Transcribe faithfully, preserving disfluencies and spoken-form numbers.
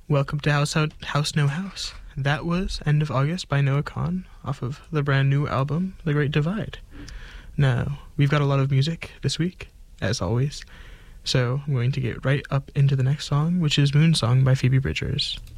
Welcome to House Out, House No House. That was End of August by Noah Kahan off of the brand new album, The Great Divide. Now, we've got a lot of music this week, as always, so I'm going to get right up into the next song, which is Moon Song by Phoebe Bridgers.